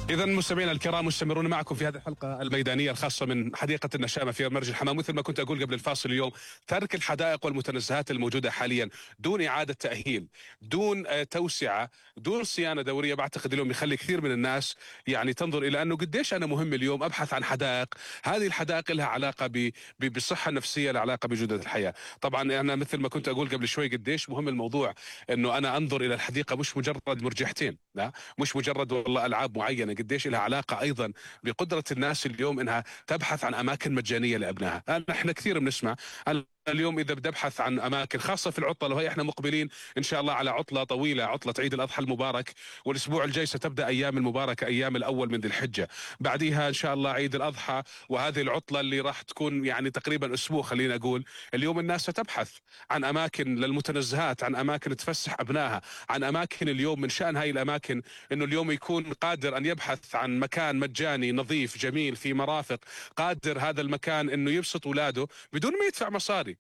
إذا مستمعينا الكرام مستمرون معكم في هذه الحلقة الميدانية الخاصة من حديقة النشامة في مرج الحمام. مثل ما كنت أقول قبل الفاصل اليوم، ترك الحدائق والمتنزهات الموجودة حاليا دون إعادة تأهيل، دون توسعة، دون صيانة دورية، بعتقد اليوم يخلي كثير من الناس يعني تنظر إلى أنه قديش أنا مهم اليوم أبحث عن حدائق. هذه الحدائق لها علاقة بالصحة النفسية، لها علاقة بجودة الحياة. طبعا أنا مثل ما كنت أقول قبل شوي قديش مهم الموضوع، أنه أنا أنظر إلى الحديقة مش مجرد مرجحتين، لا مش مجرد والله ألعاب معينة، قديش لها علاقة أيضا بقدرة الناس اليوم إنها تبحث عن أماكن مجانية لأبنائها. احنا كثير بنسمع اليوم اذا بدي ابحث عن اماكن خاصه في العطله، وهي احنا مقبلين ان شاء الله على عطله طويله، عطله عيد الاضحى المبارك، والاسبوع الجاي ستبدا ايام المباركه، ايام الاول من ذي الحجه، بعديها ان شاء الله عيد الاضحى، وهذه العطله اللي راح تكون يعني تقريبا اسبوع خلينا اقول. اليوم الناس ستبحث عن اماكن للمتنزهات، عن اماكن تفسح ابنائها، عن اماكن اليوم من شان هاي الاماكن انه اليوم يكون قادر ان يبحث عن مكان مجاني نظيف جميل في مرافق، قادر هذا المكان انه يبسط اولاده بدون ما يدفع مصاري.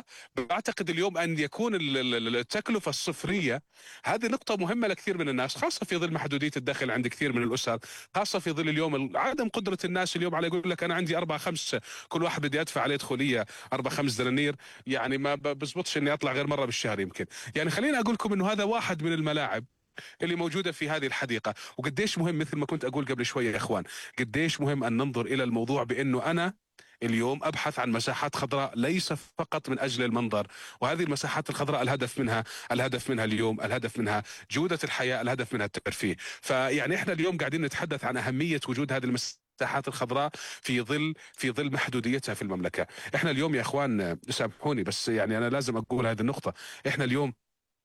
بعتقد اليوم ان يكون التكلفه الصفريه، هذه نقطه مهمه لكثير من الناس، خاصه في ظل محدوديه الدخل عند كثير من الاسر، خاصه في ظل اليوم عدم قدره الناس اليوم على يقول لك انا عندي 4 5 كل واحد بدي ادفع عليه دخوليه 4 5 دنانير، يعني ما بزبطش اني اطلع غير مره بالشهر يمكن. يعني خليني اقول لكم انه هذا واحد من الملاعب اللي موجوده في هذه الحديقه، وقديش مهم مثل ما كنت اقول قبل شويه يا اخوان، قديش مهم ان ننظر الى الموضوع بانه انا اليوم ابحث عن مساحات خضراء ليس فقط من اجل المنظر، وهذه المساحات الخضراء الهدف منها اليوم، الهدف منها جوده الحياه، الهدف منها الترفيه. فيعني احنا اليوم قاعدين نتحدث عن اهميه وجود هذه المساحات الخضراء في ظل محدوديتها في المملكه. احنا اليوم يا اخوان سامحوني بس يعني انا لازم اقول هذه النقطه، احنا اليوم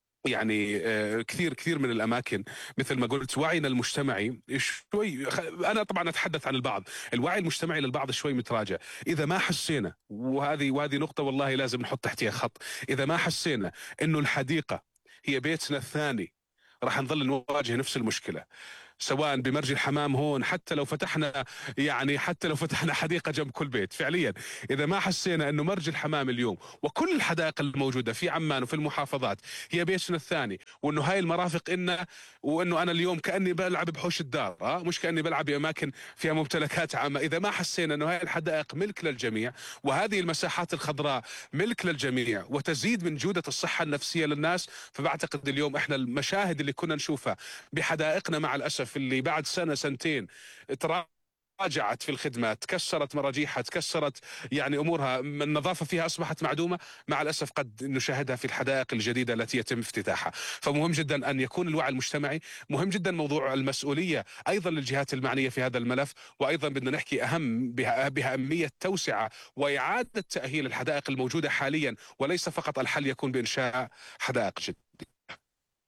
يعني كثير كثير من الاماكن مثل ما قلت وعينا المجتمعي شوي، انا طبعا اتحدث عن البعض، الوعي المجتمعي للبعض شوي متراجع. اذا ما حسينا، وهذه نقطه والله لازم نحط تحتها خط، اذا ما حسينا انه الحديقه هي بيتنا الثاني، راح نظل نواجه نفس المشكله، سواء بمرج الحمام هون، حتى لو فتحنا حديقه جنب كل بيت فعليا. اذا ما حسينا انه مرج الحمام اليوم وكل الحدائق الموجوده في عمان وفي المحافظات هي بيتنا الثاني، وانه هاي المرافق وانه انا اليوم كاني بلعب بحوش الدار، مش كاني بلعب باماكن فيها ممتلكات عامه، اذا ما حسينا انه هاي الحدائق ملك للجميع، وهذه المساحات الخضراء ملك للجميع، وتزيد من جوده الصحه النفسيه للناس، فبعتقد اليوم احنا المشاهد اللي كنا نشوفها بحدائقنا مع الاسف اللي بعد سنة سنتين تراجعت في الخدمة، تكسرت مراجيحها، تكسرت يعني أمورها، النظافة فيها أصبحت معدومة، مع الأسف قد نشاهدها في الحدائق الجديدة التي يتم افتتاحها. فمهم جدا أن يكون الوعي المجتمعي، مهم جدا موضوع المسؤولية أيضا للجهات المعنية في هذا الملف، وأيضا بدنا نحكي بأهمية توسعة وإعادة تأهيل الحدائق الموجودة حاليا، وليس فقط الحل يكون بإنشاء حدائق جديدة.